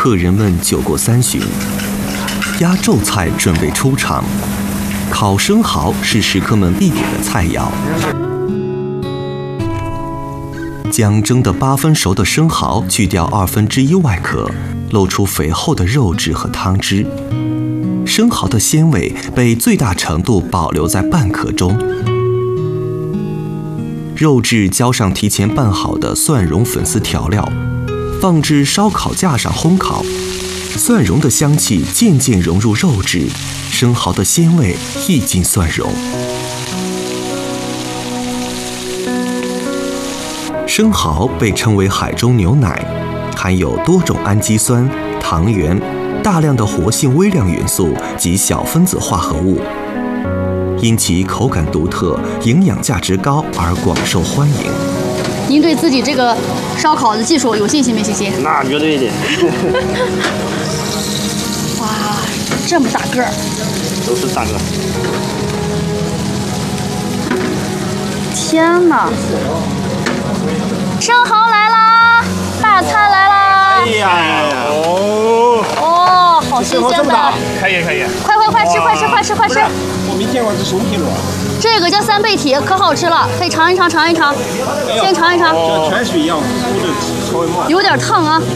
客人们酒过三巡，压轴菜准备出场。烤生蚝是食客们必点的菜肴。将蒸得8分熟的生蚝去掉1/2外壳，露出肥厚的肉质和汤汁。生蚝的鲜味被最大程度保留在半壳中。肉质浇上提前拌好的蒜蓉粉丝调料，放置烧烤架上烘烤。蒜蓉的香气渐渐融入肉质，生蚝的鲜味溢进蒜蓉。生蚝被称为海中牛奶，含有多种氨基酸、糖原、大量的活性微量元素及小分子化合物，因其口感独特、营养价值高而广受欢迎。 您对自己这个烧烤的技术有信心没信心？ 那绝对的。 哇，这么大个儿！ 都是大个。 天哪！生蚝来啦！大餐来啦！ 哎呀， 哦，好新鲜的！ 可以。 快吃！ 我没见过这熟皮螺。 这个叫3倍体，可好吃了，可以尝一尝。先尝一尝。 这泉水一样， 有点烫啊。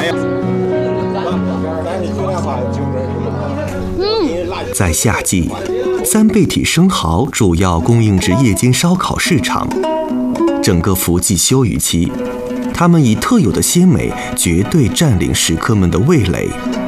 在夏季，3倍体生蚝主要供应至夜间烧烤市场。整个伏季休渔期，它们以特有的鲜美绝对占领食客们的味蕾。